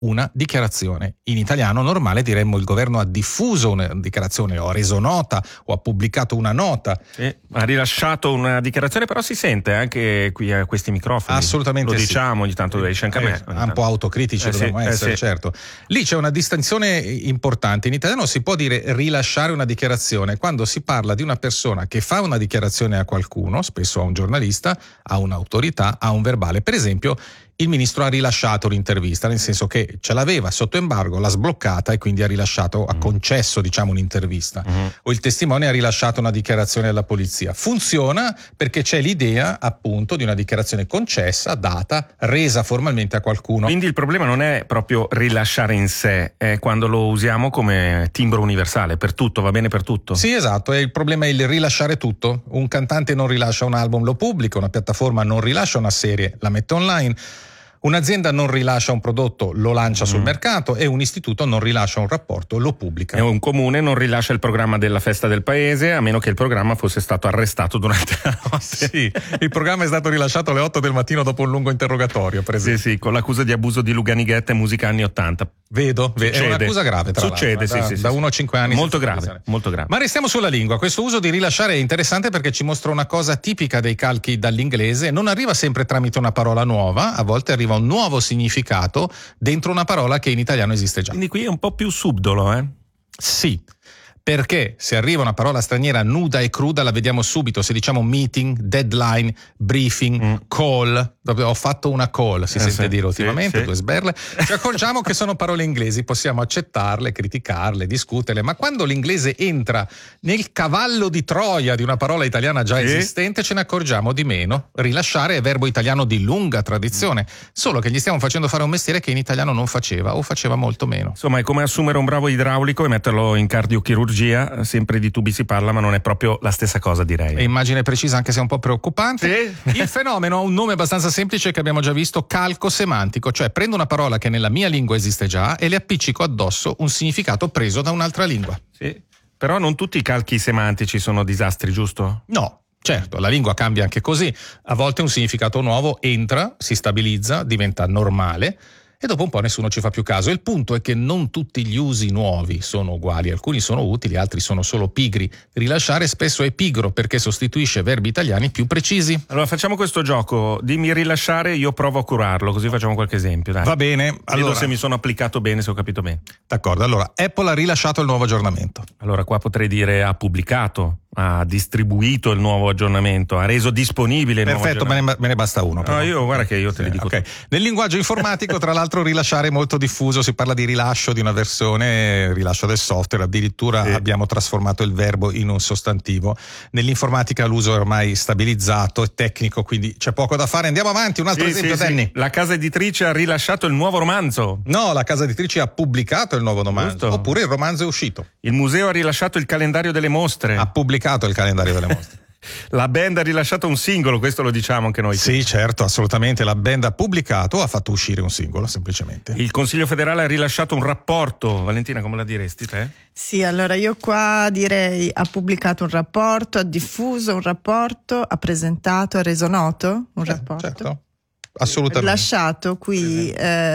una dichiarazione. In italiano normale diremmo il governo ha diffuso una dichiarazione, o ha reso nota, o ha pubblicato una nota. Ha rilasciato una dichiarazione, però si sente anche qui a questi microfoni. Assolutamente lo sì. diciamo, ogni tanto esce anche a me. Un po' autocritici dobbiamo essere, certo. Lì c'è una distinzione importante. In italiano si può dire rilasciare una dichiarazione quando si parla di una persona che fa una dichiarazione a qualcuno, spesso a un giornalista, a un'autorità, a un verbale. Per esempio, il ministro ha rilasciato l'intervista, nel senso che ce l'aveva sotto embargo, l'ha sbloccata e quindi ha rilasciato, ha concesso un'intervista. O il testimone ha rilasciato una dichiarazione alla polizia. Funziona perché c'è l'idea appunto di una dichiarazione concessa, data, resa formalmente a qualcuno. Quindi il problema non è proprio rilasciare in sé, è quando lo usiamo come timbro universale, per tutto, va bene per tutto. Sì, esatto, e il problema è il rilasciare tutto. Un cantante non rilascia un album, lo pubblica, una piattaforma non rilascia una serie, la mette online. Un'azienda non rilascia un prodotto, lo lancia sul mercato, e un istituto non rilascia un rapporto, lo pubblica. E un comune non rilascia il programma della festa del paese, a meno che il programma fosse stato arrestato durante la notte. Sì, il programma è stato rilasciato alle 8 del mattino dopo un lungo interrogatorio, per esempio. Sì, con l'accusa di abuso di Luganighetta e musica anni 80. Vedo, è un'accusa grave, tra Succede, l'altro, da 1 a 5 anni. Molto grave. Ma restiamo sulla lingua. Questo uso di rilasciare è interessante perché ci mostra una cosa tipica dei calchi dall'inglese. Non arriva sempre tramite una parola nuova, a volte arriva un nuovo significato dentro una parola che in italiano esiste già. Quindi qui è un po' più subdolo, eh? Sì. Perché se arriva una parola straniera nuda e cruda la vediamo subito. Se diciamo meeting, deadline, briefing, call, ho fatto una call, si sente dire ultimamente, due sberle, ci accorgiamo che sono parole inglesi, possiamo accettarle, criticarle, discuterle, ma quando l'inglese entra nel cavallo di Troia di una parola italiana già esistente ce ne accorgiamo di meno. Rilasciare è verbo italiano di lunga tradizione, solo che gli stiamo facendo fare un mestiere che in italiano non faceva o faceva molto meno. Insomma, è come assumere un bravo idraulico e metterlo in cardiochirurgia. Sempre di tubi si parla, ma non è proprio la stessa cosa, direi. È immagine precisa, anche se un po' preoccupante. Il fenomeno ha un nome abbastanza semplice che abbiamo già visto: calco semantico, cioè prendo una parola che nella mia lingua esiste già e le appiccico addosso un significato preso da un'altra lingua. Sì, però non tutti i calchi semantici sono disastri, giusto? No. Certo, la lingua cambia anche così. A volte un significato nuovo entra, si stabilizza, diventa normale e dopo un po' nessuno ci fa più caso. Il punto è che non tutti gli usi nuovi sono uguali, alcuni sono utili, altri sono solo pigri. Rilasciare spesso è pigro perché sostituisce verbi italiani più precisi. Allora facciamo questo gioco, dimmi rilasciare, io provo a curarlo, così facciamo qualche esempio. Dai. Va bene. Vedo se mi sono applicato bene, se ho capito bene. D'accordo, allora Apple ha rilasciato il nuovo aggiornamento. Allora qua potrei dire ha pubblicato, ha distribuito il nuovo aggiornamento, ha reso disponibile il nuovo aggiornamento. Perfetto, me ne basta uno. No, io guarda che io te li dico. Okay. Nel linguaggio informatico, tra l'altro, rilasciare è molto diffuso, si parla di rilascio di una versione, rilascio del software, addirittura abbiamo trasformato il verbo in un sostantivo. Nell'informatica l'uso è ormai stabilizzato e tecnico, quindi c'è poco da fare. Andiamo avanti, un altro esempio, Danny. La casa editrice ha rilasciato il nuovo romanzo. No, la casa editrice ha pubblicato il nuovo romanzo. Giusto. Oppure il romanzo è uscito. Il museo ha rilasciato il calendario delle mostre. Ha pubblicato il calendario delle mostre. La band ha rilasciato un singolo, questo lo diciamo anche noi. Sì, certo, assolutamente. La band ha pubblicato, ha fatto uscire un singolo, semplicemente. Il Consiglio federale ha rilasciato un rapporto. Valentina, come la diresti te? Sì, allora io qua direi ha pubblicato un rapporto, ha diffuso un rapporto, ha presentato, ha reso noto un rapporto. Certo. Assolutamente. Rilasciato qui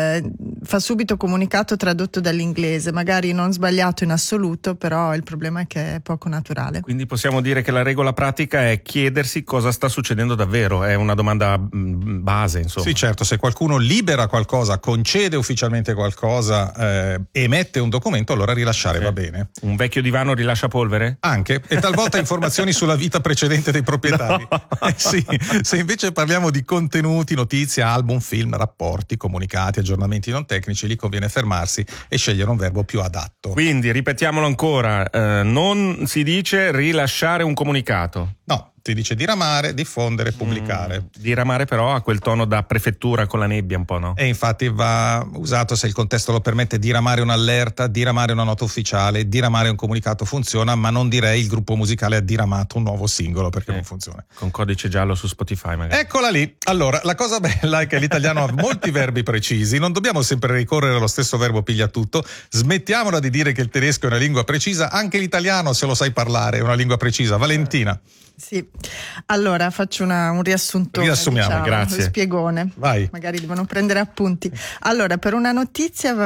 fa subito comunicato tradotto dall'inglese, magari non sbagliato in assoluto, però il problema è che è poco naturale. Quindi possiamo dire che la regola pratica è chiedersi cosa sta succedendo davvero, è una domanda base, insomma. Sì, certo, se qualcuno libera qualcosa, concede ufficialmente qualcosa, emette un documento, allora rilasciare va bene. Un vecchio divano rilascia polvere? Anche, e talvolta informazioni sulla vita precedente dei proprietari. No. Sì, se invece parliamo di contenuti, notizie, album, film, rapporti, comunicati, aggiornamenti non tecnici, lì conviene fermarsi e scegliere un verbo più adatto. Quindi, ripetiamolo ancora, non si dice rilasciare un comunicato. No, si dice diramare, diffondere, pubblicare. Diramare però ha quel tono da prefettura con la nebbia un po', no? E infatti va usato, se il contesto lo permette, diramare un'allerta, diramare una nota ufficiale, diramare un comunicato funziona, ma non direi il gruppo musicale ha diramato un nuovo singolo, perché non funziona. Con codice giallo su Spotify magari. Eccola lì. Allora, la cosa bella è che l'italiano ha molti verbi precisi, non dobbiamo sempre ricorrere allo stesso verbo piglia tutto, smettiamola di dire che il tedesco è una lingua precisa, anche l'italiano, se lo sai parlare, è una lingua precisa. Valentina. Sì, Allora faccio un riassuntone. Riassumiamo, diciamo, grazie. Spiegone. Vai. Magari devono prendere appunti. Allora, per una notizia va